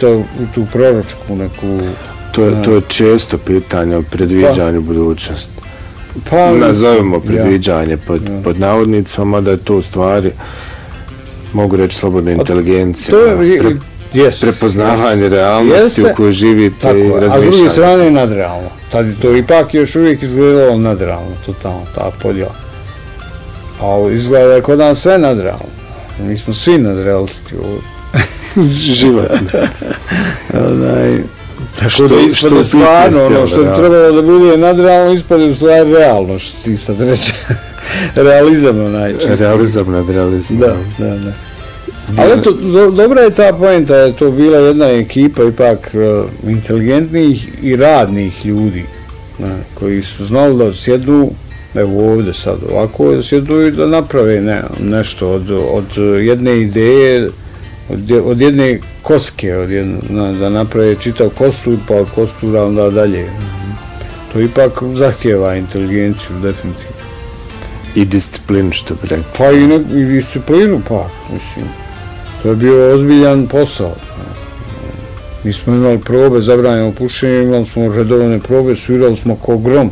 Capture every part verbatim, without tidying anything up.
čitao u tu proročku neku... To je, to je često pitanje o predviđanju pa, budućnosti. Pa, nazovemo predviđanje ja, pod, ja. pod navodnicama, da je to u stvari, mogu reći, slobodna inteligencija. To je, pre, yes, prepoznavanje realnosti jeste, u kojoj živite tako, i razmišljanje. A s druge strane je nadrealno. Tad je to ipak još uvijek izgledalo nadrealno, totalno, ta podjela. A izgleda da je kod nas sve nadrealno. Mi smo svi nadrealisti ovdje. Životno. Onaj, tako što, da ispade stvarno, ono što bi trebalo da bude nadrealno, ispade u stvari realno, što ti sad reče. Realizam onaj. Realizam nad realizmom. Da, da, da. Ali eto, do, dobra je ta poenta, je to bila jedna ekipa ipak uh, inteligentnih i radnih ljudi, ne, koji su znali da sjednu, evo ovdje sad ovako, da sjednu i da naprave ne, nešto od, od jedne ideje, od, od jedne koske, od jedne, na, da naprave čitav kostur, pa od kostura onda dalje. To ipak zahtijeva inteligenciju, definitivno. I disciplinu, što bi rekao. Pa i, ne, i disciplinu, pa, mislim. To je bio ozbiljan posao. Mi smo imali probe, zabranjeno pušenje, imali smo redovne probe, svirali smo ko grom.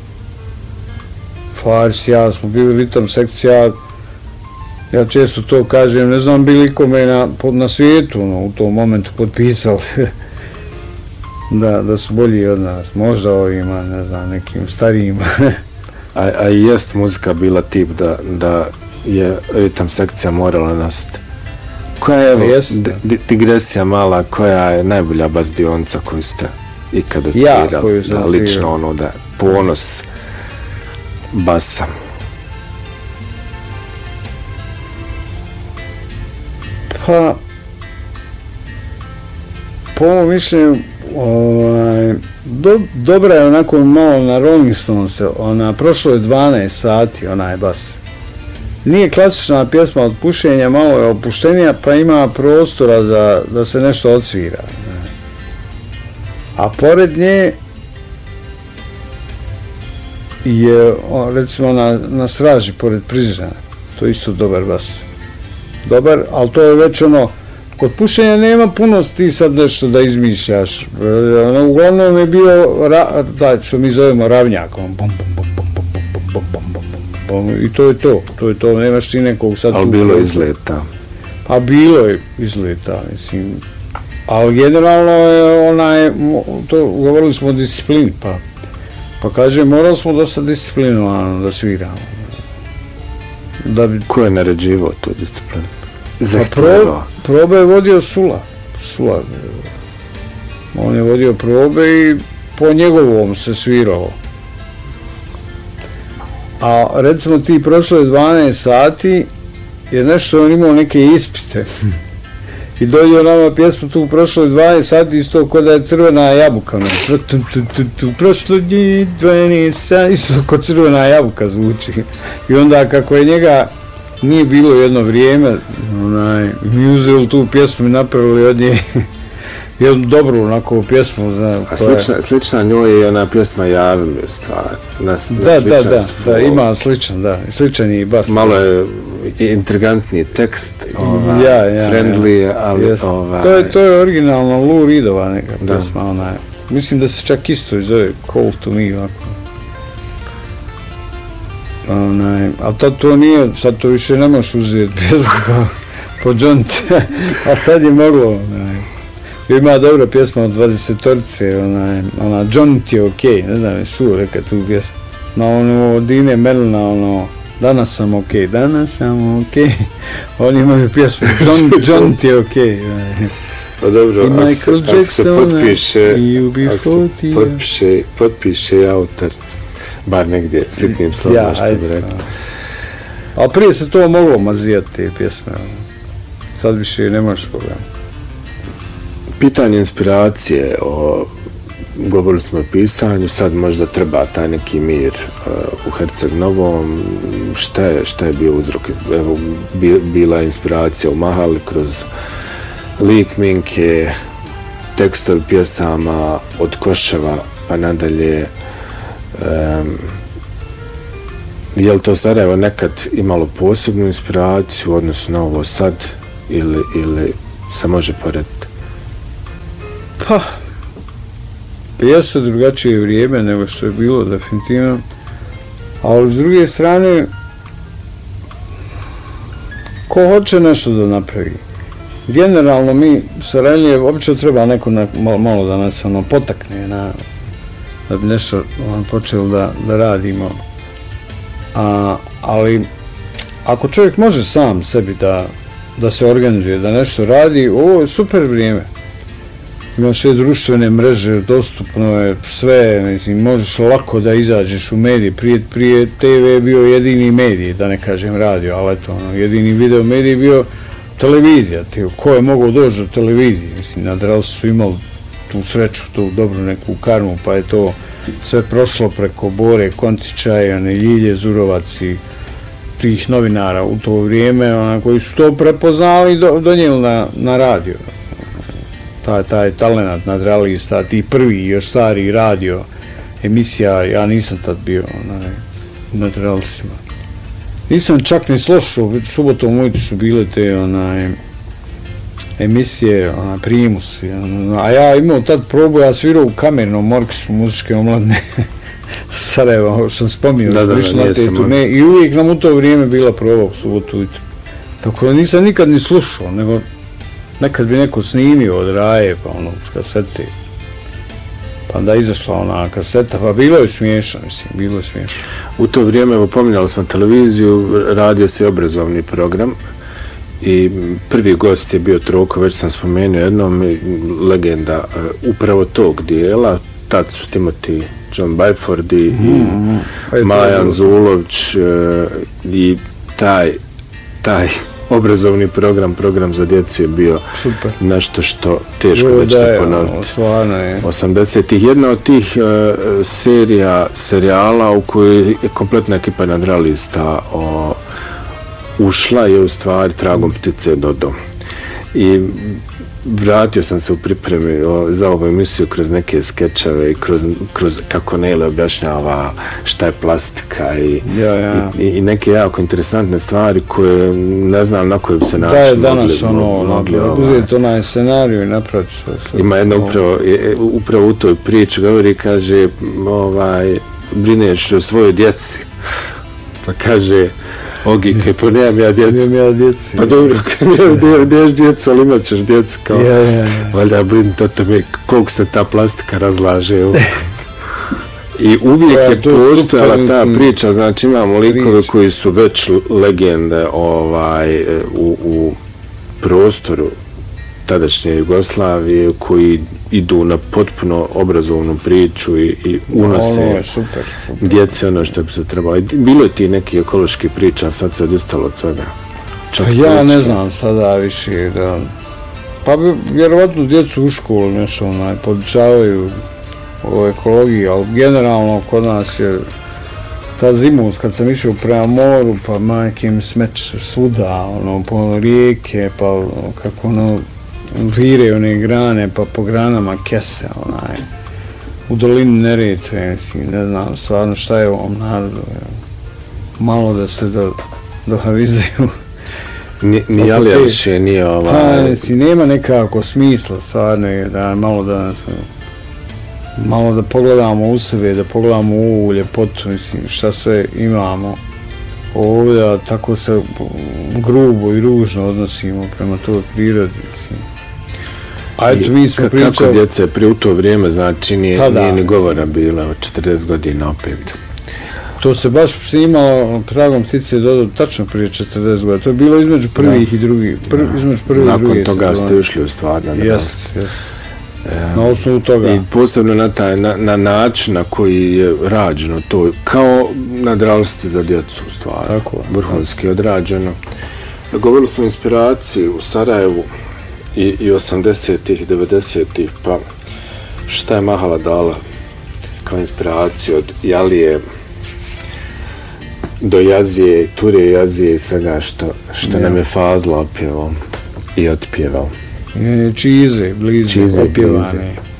Fars, ja smo bili ritam sekcija, ja često to kažem, ne znam bili kome na, na svijetu no, u tom momentu potpisali da, da su bolji od nas, možda ovima, ne znam, nekim starijima. a, a i jest muzika bila tip da, da je ritam sekcija morala nositi. Koja je, evo, di, digresija mala, koja je najbolja basdionica koju ste ikada ja, svirali? Da, lično ono, da ponos basa. Pa, po mojom mišljenju, ovaj, do, dobra je onako malo na Rolling Stones, ona, prošlo je dvanaest sati, onaj bas. Nije klasična pjesma od pušenja, malo je opuštenija, pa ima prostora za, da se nešto odsvira. A pored nje je, recimo, na, na Sraži, pored Prizrena, to je isto dobar bas. Dobar, ali to je već ono, kod pušenja nema puno ti sad nešto da izmišljaš. Ono, uglavnom je bio, ra, da, što mi zovemo ravnjak, on, bom, bom, bom, bom, bom, bom, bom, bom, bom, bom. I to je to, to je to, nemaš ti nekog sad... Ali bilo je izleta. Pa bilo je izleta, mislim. Ali generalno je onaj, to govorili smo o disciplini, pa, pa kažem, morali smo dosta disciplinovano da sviramo. Da bi... Ko je naređivao tu disciplinu? Pa pro, probe je vodio Sula. Sula. On je vodio probe i po njegovom se sviralo. A recimo ti prošlo je dvanaest sati, je nešto on imao neke ispite. I dođe nama pjesma tu prošlo je dvanaest sati, isto ko da je crvena jabuka. Prošlo je dvanaest sati, isto ko crvena jabuka zvuči. I onda kako je njega nije bilo jedno vrijeme, onaj, mi uzeli tu pjesmu i napravili od nje jednu dobru onako pjesmu. Zna, a slična, je... slična njoj je ona pjesma Javim je stvar. Nas, da, da, da, da, ima sličan, da, sličan je i bas. Malo je intrigantni tekst, ovaj, ja, ja, friendly, ja. ali Yes. ovaj... To je, to je originalno Lou Reedova neka da. Pjesma, onaj. Mislim da se čak isto zove Call to Me, ovako. Onaj, ali tad to nije, sad to više ne možeš uzeti pjesmu po, po džonte, a tad je moglo, onaj. Ima dobra pjesma od dvadesetorice, ona, ona John ti je okej, ne znam, je su reka tu pjesmu. Na ono, Dine Merlina, ono, danas sam okej, danas sam okej. Oni imaju pjesmu, John, John ti je okej. Pa dobro, ako se, ako se potpiše, ako se potpiše, potpiše autor, bar negdje, sitnim slovima, ja, što bi rekao. Ali prije se to moglo mazijati, te pjesme. Sad više ne možeš pogledati. Pitanje inspiracije, o, govorili smo o pisanju, sad možda treba taj neki mir uh, u Herceg Novom. Šta je, šta je bio uzrok? Evo, bi, bila inspiracija u Mahali kroz lik Minke, tekstovi pjesama od Koševa pa nadalje. Um, je li to Sarajevo nekad imalo posebnu inspiraciju u odnosu na ovo sad ili, ili se može porediti? Pa, jeste drugačije vrijeme nego što je bilo, definitivno. Ali s druge strane, ko hoće nešto da napravi. Generalno mi Sarajlije, obično treba neko na, malo, malo da nas ono, potakne na, da bi nešto ono, počeli da, da radimo. A, ali ako čovjek može sam sebi da, da se organizuje, da nešto radi, ovo je super vrijeme. Ima sve društvene mreže, dostupno je sve, mislim, možeš lako da izađeš u medije. Prije, prije te ve je bio jedini medij, da ne kažem radio, ali eto, ono, jedini video medij je bio televizija. Te, ko je mogao doći do televizije? Mislim, nadrali su imali tu sreću, tu dobru neku karmu, pa je to sve prošlo preko Bore Kontića i one Ljilje Zurovac i tih novinara u to vrijeme, ona, koji su to prepoznali i do, donijeli na, na radio. Taj, taj talenat nadrealista, ti prvi još stari radio emisija, ja nisam tad bio onaj, nadrealistima. Nisam čak ni slušao, subotom ujutru su bile te onaj, emisije, onaj, Primus, onaj, a ja imao tad probu, ja svirao u kamernom orkestru muzičke omladne Sarajeva, sam spominjao, da, da, da, na te turne, i uvijek nam u to vrijeme bila proba u subotu ujutru. Tako da nisam nikad ni slušao, nego nekad bi neko snimio od Raje, pa ono, s kasete. Pa onda izašla ona kaseta, pa bilo je smiješno, mislim, bilo je smiješno. U to vrijeme, evo, pominjali smo televiziju, radio se obrazovni program i prvi gost je bio Troko, već sam spomenuo jednom, legenda upravo tog dijela, tad su Timothy John Byford i, mm, i Majan Zulović i taj, taj obrazovni program, program za djecu je bio super. Nešto što teško da će se ponoviti. osamdesetih Jedna od tih uh, serija, serijala u kojoj je kompletna ekipa nadrealista uh, ušla je u stvari Tragom ptice Dodo. I vratio sam se u pripremi o, za ovu emisiju kroz neke skečeve i kroz, kroz kako Nele objašnjava šta je plastika i, ja, ja. i, i neke jako interesantne stvari koje ne znam na koji bi se način da je danas mogli, ono, mogli uzeti onaj scenariju i napraviti. Ima jedna upravo, je, upravo u toj priči govori, kaže, ovaj, brineš o svojoj djeci, pa kaže Ogi, kaj po nemam ja djecu. Nemam ja djeci. Pa dobro, kaj nemaš djecu, ali imat ćeš djecu kao... Ja, ja, ja. Valjda brinite o tome koliko se ta plastika razlaže. I uvijek ja, je postojala ta priča, znači imamo likove priča. Koji su već legende ovaj, u, u prostoru tadašnje Jugoslavije, koji idu na potpuno obrazovnu priču i, i unose no, super, super. djeci ono što bi se trebalo. Bilo je ti neki ekološki priča, sad se odustalo od svega. Čak ja priča. Ne znam sada više da... Pa bi vjerovatno djecu u školu nešto onaj, podučavaju o ekologiji, ali generalno kod nas je ta zimus, kad sam išao prema moru, pa majke mi smeće svuda, ono, po rijeke, pa kako ono, vire one grane, pa po granama kese, onaj, u dolini Neretve, mislim, ne znam stvarno šta je u ovom narodu, malo da se do, dohavizaju. Ni, ni Alija više nije ovaj... Pa, mislim, nema nekako smisla, stvarno je da malo da nas, malo da pogledamo u sebe, da pogledamo u ovu ljepotu, mislim, šta sve imamo ovdje, a tako se grubo i ružno odnosimo prema toj prirodi, mislim. A eto, mi smo pričali... Kako djece prije u to vrijeme, znači, nije, tada, nije ni govora bila od četrdeset godina opet. To se baš snimalo Tragom ptice Dodo tačno prije četrdeset godina. To je bilo između prvih da. i drugih. Prv, između prvih Nakon i drugih toga sezone. Ste ušli u stvar. Jest, jest. E, na osnovu toga. I posebno na taj na, na način na koji je rađeno to, kao nadrealiste za djecu u stvari. Tako. Vrhunski odrađeno. Govorili smo o inspiraciji u Sarajevu i, i osamdesetih, devedesetih, pa šta je Mahala dala kao inspiraciju od Jalije do Jazije, Ture Jazije i svega što, što ja. nam je Fazla opjevao i otpjevao. Čize, blizu, opjevane.